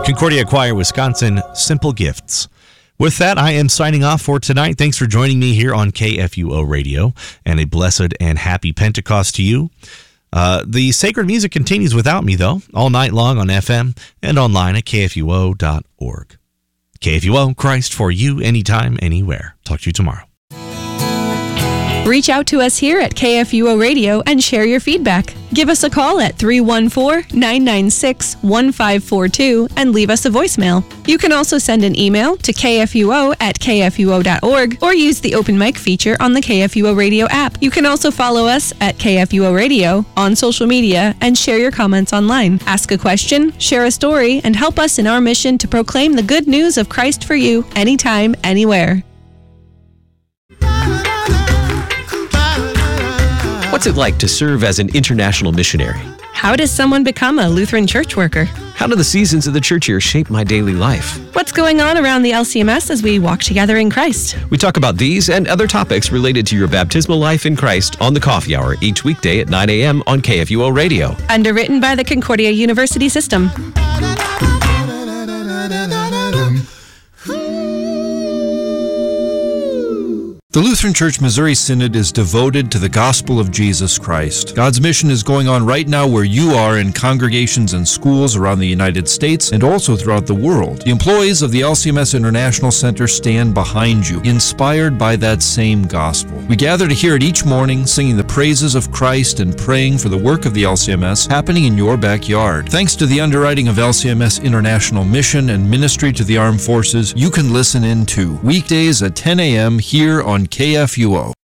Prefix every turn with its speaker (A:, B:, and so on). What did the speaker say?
A: Concordia Choir, Wisconsin, Simple Gifts. With that, I am signing off for tonight. Thanks for joining me here on KFUO Radio, and a blessed and happy Pentecost to you. The sacred music continues without me, though, all night long on FM and online at kfuo.org. KFUO, Christ for you, anytime, anywhere. Talk to you tomorrow.
B: Reach out to us here at KFUO Radio and share your feedback. Give us a call at 314-996-1542 and leave us a voicemail. You can also send an email to kfuo@kfuo.org or use the open mic feature on the KFUO Radio app. You can also follow us at KFUO Radio on social media and share your comments online. Ask a question, share a story, and help us in our mission to proclaim the good news of Christ for you, anytime, anywhere.
C: What's it like to serve as an international missionary?
B: How does someone become a Lutheran church worker?
C: How do the seasons of the church year shape my daily life?
B: What's going on around the LCMS as we walk together in Christ?
C: We talk about these and other topics related to your baptismal life in Christ on the Coffee Hour each weekday at 9 a.m. on KFUO Radio.
B: Underwritten by the Concordia University System.
D: The Lutheran Church Missouri Synod is devoted to the gospel of Jesus Christ. God's mission is going on right now where you are in congregations and schools around the United States and also throughout the world. The employees of the LCMS International Center stand behind you, inspired by that same gospel. We gather to hear it each morning, singing the praises of Christ and praying for the work of the LCMS happening in your backyard. Thanks to the underwriting of LCMS International Mission and Ministry to the Armed Forces, you can listen in too. Weekdays at 10 a.m. here on KFUO.